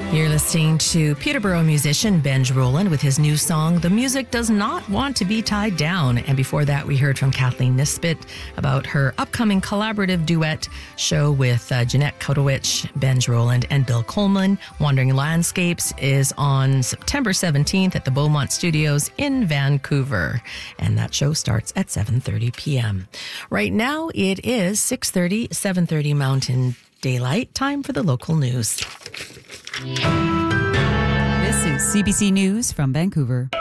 You're listening to Peterborough musician Benj Roland with his new song, The Music Does Not Want to Be Tied Down. And before that, we heard from Kathleen Nisbet about her upcoming collaborative duet show with Jeanette Kotowicz, Benj Roland, and Bill Coleman. Wandering Landscapes is on September 17th at the Beaumont Studios in Vancouver. And that show starts at 7:30 p.m. Right now, it is 6:30, 7:30 Mountain Daylight. Time for the local news. This is CBC News from Vancouver.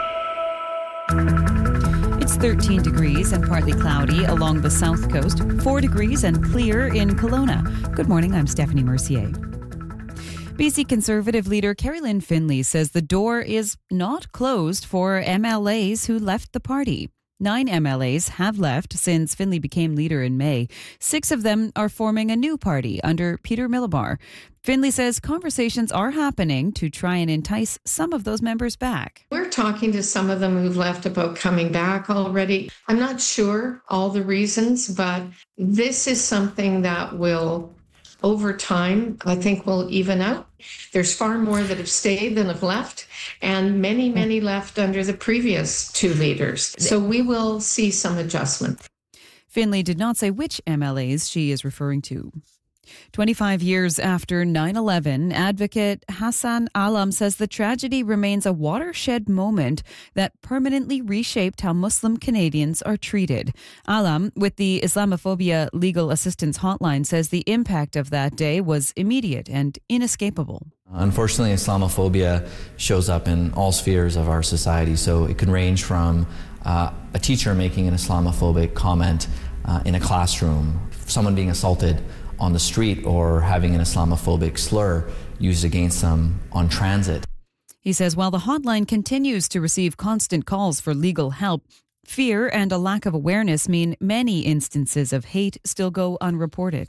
It's 13 degrees and partly cloudy along the south coast, 4 degrees and clear in Kelowna. Good morning, I'm Stephanie Mercier. BC Conservative leader Kerry Lynn Finley says the door is not closed for MLAs who left the party. 9 MLAs have left since Finley became leader in May. 6 of them are forming a new party under Peter Milobar. Finley says conversations are happening to try and entice some of those members back. We're talking to some of them who've left about coming back already. I'm not sure all the reasons, but this is something that will, over time, I think will even out. There's far more that have stayed than have left, and many left under the previous 2 leaders. So we will see some adjustment. Finley did not say which MLAs she is referring to. 25 years after 9/11, advocate Hassan Alam says the tragedy remains a watershed moment that permanently reshaped how Muslim Canadians are treated. Alam, with the Islamophobia Legal Assistance Hotline, says the impact of that day was immediate and inescapable. Unfortunately, Islamophobia shows up in all spheres of our society, so it can range from a teacher making an Islamophobic comment in a classroom, someone being assaulted on the street, or having an Islamophobic slur used against them on transit. He says while the hotline continues to receive constant calls for legal help, fear and a lack of awareness mean many instances of hate still go unreported.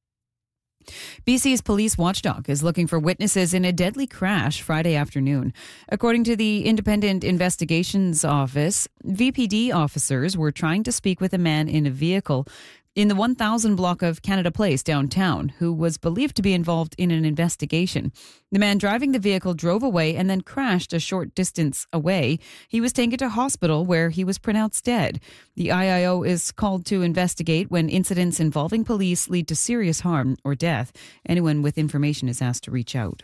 BC's police watchdog is looking for witnesses in a deadly crash Friday afternoon. According to the Independent Investigations Office, VPD officers were trying to speak with a man in a vehicle in the 1000 block of Canada Place downtown, who was believed to be involved in an investigation. The man driving the vehicle drove away and then crashed a short distance away. He was taken to hospital where he was pronounced dead. The IIO is called to investigate when incidents involving police lead to serious harm or death. Anyone with information is asked to reach out.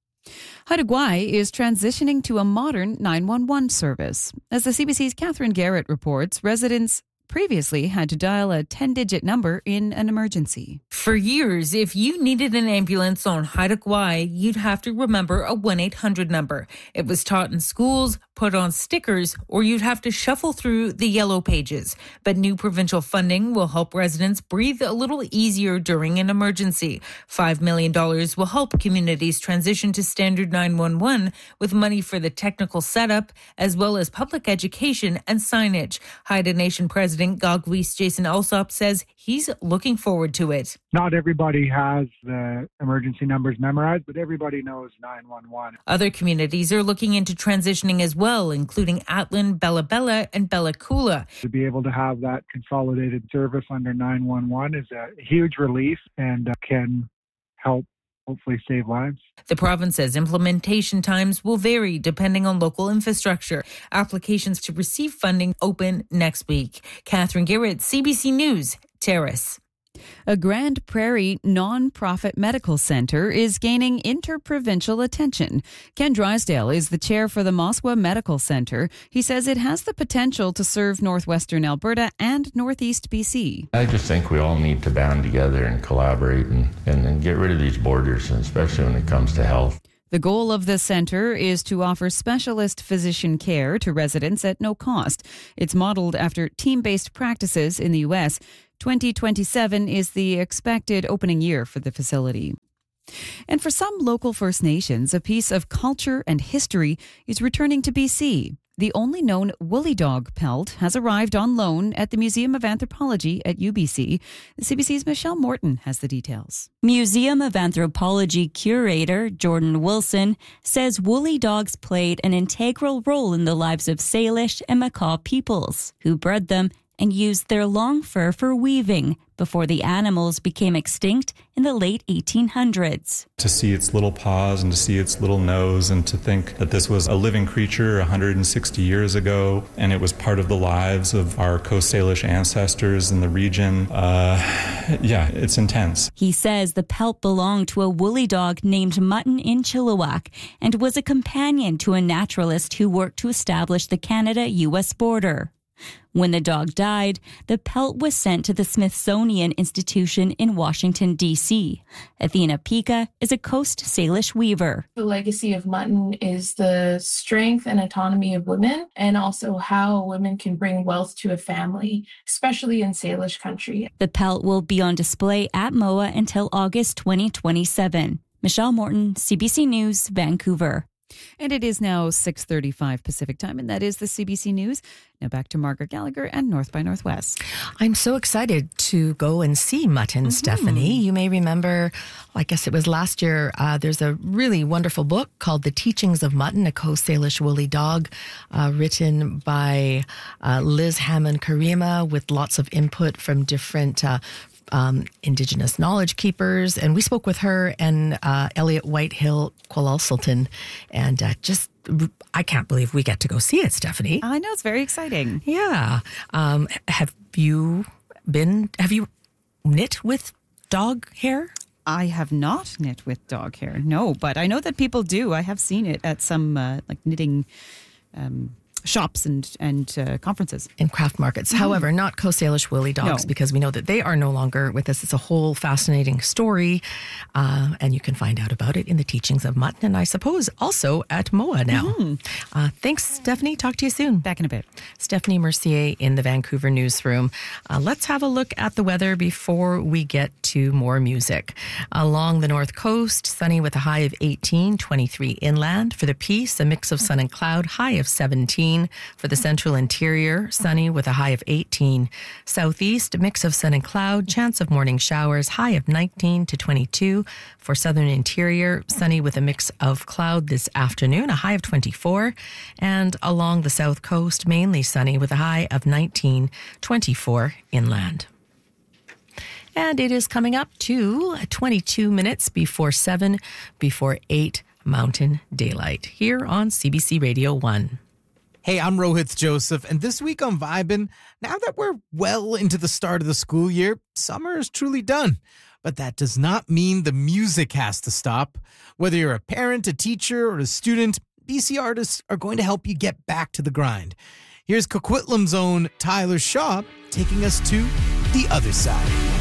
Haida Gwaii is transitioning to a modern 911 service. As the CBC's Catherine Garrett reports, residents previously had to dial a 10-digit number in an emergency. For years, if you needed an ambulance on Haida Gwaii, you'd have to remember a 1-800 number. It was taught in schools, put on stickers, or you'd have to shuffle through the yellow pages. But new provincial funding will help residents breathe a little easier during an emergency. $5 million will help communities transition to standard 911 with money for the technical setup, as well as public education and signage. Haida Nation President Gagwis Jason Alsop says he's looking forward to it. Not everybody has the emergency numbers memorized, but everybody knows 911. Other communities are looking into transitioning as well, including Atlin, Bella Bella, and Bella Coola. To be able to have that consolidated service under 911 is a huge relief and can help hopefully save lives. The province says implementation times will vary depending on local infrastructure. Applications to receive funding open next week. Catherine Garrett, CBC News, Terrace. A Grand Prairie non-profit medical centre is gaining interprovincial attention. Ken Drysdale is the chair for the Moswa Medical Centre. He says it has the potential to serve northwestern Alberta and northeast BC. I just think we all need to band together and collaborate and get rid of these borders, especially when it comes to health. The goal of the centre is to offer specialist physician care to residents at no cost. It's modelled after team-based practices in the U.S. 2027 is the expected opening year for the facility. And for some local First Nations, a piece of culture and history is returning to BC. The only known woolly dog pelt has arrived on loan at the Museum of Anthropology at UBC. CBC's Michelle Morton has the details. Museum of Anthropology curator Jordan Wilson says woolly dogs played an integral role in the lives of Salish and Makah peoples, who bred them and used their long fur for weaving, before the animals became extinct in the late 1800s. To see its little paws and to see its little nose and to think that this was a living creature 160 years ago and it was part of the lives of our Coast Salish ancestors in the region, it's intense. He says the pelt belonged to a woolly dog named Mutton in Chilliwack and was a companion to a naturalist who worked to establish the Canada-U.S. border. When the dog died, the pelt was sent to the Smithsonian Institution in Washington, D.C. Athena Pica is a Coast Salish weaver. The legacy of Mutton is the strength and autonomy of women, and also how women can bring wealth to a family, especially in Salish country. The pelt will be on display at MOA until August 2027. Michelle Morton, CBC News, Vancouver. And it is now 6:35 Pacific time, and that is the CBC News. Now back to Margaret Gallagher and North by Northwest. I'm so excited to go and see Mutton, Stephanie. You may remember, I guess it was last year, there's a really wonderful book called The Teachings of Mutton, a Coast Salish woolly dog, written by Liz Hammond-Karima with lots of input from different Indigenous knowledge keepers, and we spoke with her and Elliot Whitehill Kwalalsultan, and I can't believe we get to go see it, Stephanie. I know, it's very exciting. Yeah. Have you knit with dog hair? I have not knit with dog hair, no, but I know that people do. I have seen it at some knitting shops and conferences. And craft markets. However, not Coast Salish woolly dogs, because we know that they are no longer with us. It's a whole fascinating story, and you can find out about it in the Teachings of Mutton, and I suppose also at MOA now. Thanks, Stephanie. Talk to you soon. Back in a bit. Stephanie Mercier in the Vancouver newsroom. Let's have a look at the weather before we get to more music. Along the north coast, sunny with a high of 18, 23 inland. For the Peace, a mix of sun and cloud, high of 17. For the central interior, sunny with a high of 18. Southeast, mix of sun and cloud, chance of morning showers, high of 19 to 22. For southern interior, sunny with a mix of cloud this afternoon, a high of 24. And along the south coast, mainly sunny with a high of 19, 24 inland. And it is coming up to 22 minutes before 7, before 8 Mountain Daylight here on CBC Radio 1. Hey, I'm Rohit Joseph, and this week on Vibin', now that we're well into the start of the school year, summer is truly done. But that does not mean the music has to stop. Whether you're a parent, a teacher, or a student, BC artists are going to help you get back to the grind. Here's Coquitlam's own Tyler Shaw taking us to the other side.